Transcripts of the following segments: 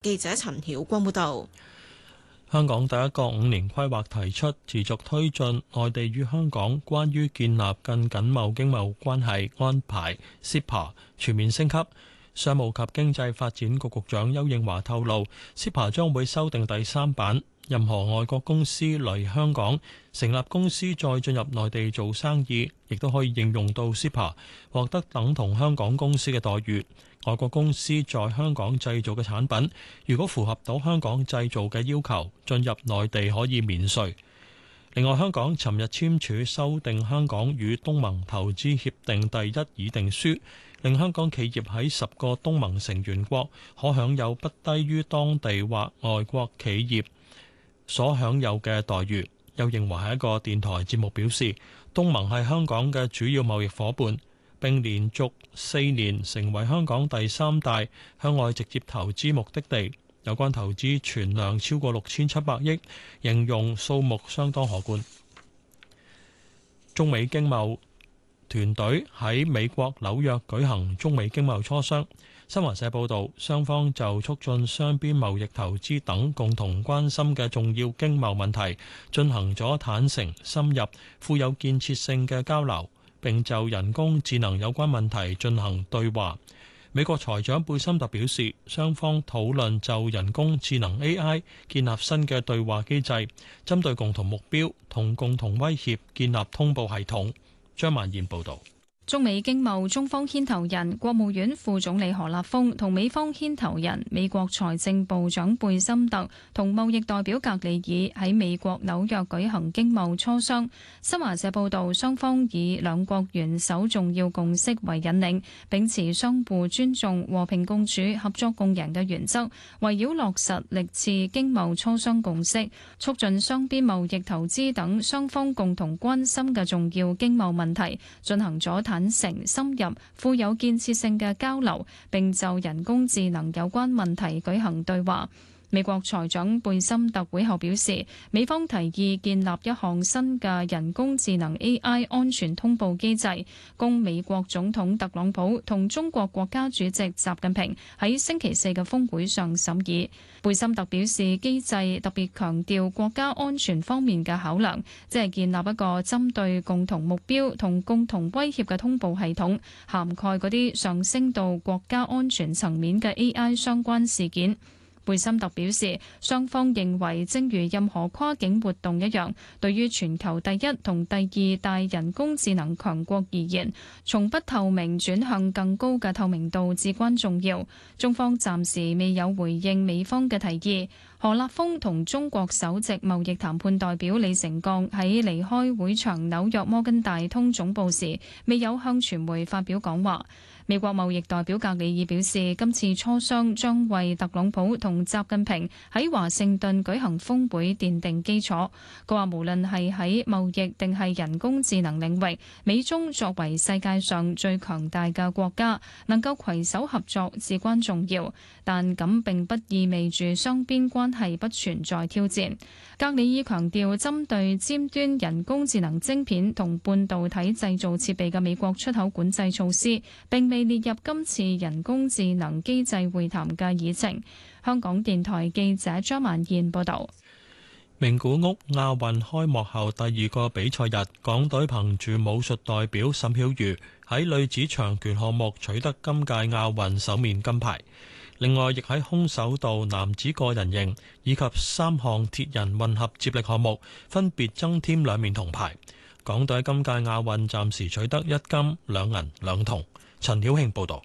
記者陳曉君報道。 香港第一個5年規劃提出持續推進內地與香港關於建立更緊密經貿關係安排 CEPA 全面升級。商務及經濟發展局局長邱應華透露 ，CEPA 將會修訂第3版，任何外國公司嚟香港成立公司再進入內地做生意，亦都可以應用到 CEPA， 獲得等同香港公司嘅待遇。外國公司在香港製造嘅產品，如果符合到香港製造嘅要求，進入內地可以免稅。另外，香港尋日簽署修訂香港與東盟投資協定第1議定書，令香港企業喺10個東盟成員國可享有不低於當地或外國企業所享有嘅待遇。又認為喺一個電台節目表示，東盟係香港嘅主要貿易夥伴，並連續4年成為香港第3大向外直接投資目的地，有關投資存量超過6700億，形容數目相當可觀。中美經貿團隊喺美國紐約舉行中美經貿磋商。新華社報導，雙方就促進雙邊貿易投資等共同關心嘅重要經貿問題進行咗坦誠、深入、富有建設性嘅交流，並就人工智能有關問題進行對話。美國財長貝森特表示，雙方討論就人工智能 AI 建立新嘅對話機制，針對共同目標同共同威脅建立通報系統。張曼燕報導。 中美經貿中方牽頭人國務院副總理何立峰同美方牽頭人美國財政部長貝森特同貿易代表格里爾喺美國紐約舉行經貿磋商。新華社報道，雙方以兩國元首重要共識為引領，秉持相互尊重、和平共處、合作共贏嘅原則，圍繞落實歷次經貿磋商共識，促進雙邊貿易投資等雙方共同關心嘅重要經貿問題，進行咗坦誠、深入、富有建設性嘅交流，並就人工智能有關問題舉行對話。美國財長貝森特會後表示，美方提議建立一項新嘅人工智能 AI 安全通報機制，供美國總統特朗普同中國國家主席習近平喺星期四嘅峰會上審議。貝森特表示，機制特別強調國家安全方面嘅考量，即係建立一個針對共同目標同共同威脅嘅通報系統，涵蓋嗰啲上升到國家安全層面嘅 AI 相關事件。貝森特表示，雙方認為正如任何跨境活動一樣，對於全球第一同第二大人工智能強國而言，從不透明轉向更高嘅透明度至關重要。中方暫時未有回應美方嘅提議。何立峰同中國首席貿易談判代表李成鋼喺離開會場紐約摩根大通總部時，未有向傳媒發表講話。美國貿易代表格里爾表示，今次磋商將為特朗普同習近平喺華盛頓舉行峰會奠定基礎。佢話無論係喺貿易定係人工智能領域，美中作為世界上最強大嘅國家，能夠攜手合作至關重要。但咁並不意味住雙邊關係不存在挑戰。格里爾強調，針對尖端人工智能晶片同半導體製造設備嘅美國出口管制措施，並未列入今次人工智能機制會談嘅議程。香港電台記者張曼燕報導。 名古屋亞運開幕後第二個比賽日，港隊憑住武術代表沈曉瑜喺女子長拳項目取得今屆亞運首面金牌。另外，亦喺空手道男子個人型以及3項鐵人混合接力項目分別增添2面銅牌。港隊今屆亞運暫時取得1金2銀2銅。陳曉慶報導。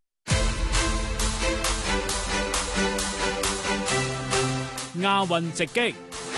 亞運直擊。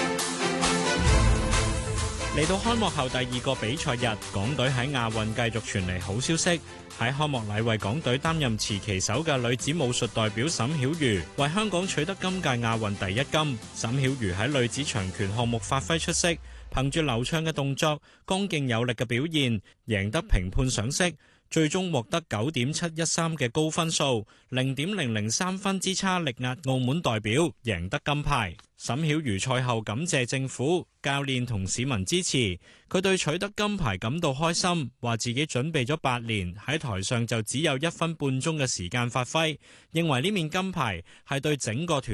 嚟到開幕後第二個比賽日，港隊喺亞運繼續傳嚟好消息。喺開幕禮為港隊擔任持旗手嘅女子武術代表沈曉瑜，為香港取得今屆亞運第1金。沈曉瑜喺女子長拳項目發揮出色，憑住流暢嘅動作、剛勁有力嘅表現，贏得評判賞識。 最終獲得9.713嘅高分數，0.003分之差力壓澳門代表，贏得金牌。沈曉瑜賽後感謝政府、教練同市民支持，佢對取得金牌感到開心，話自己準備咗8年，喺台上就只有1分半鐘嘅時間發揮，認為呢面金牌係對整個團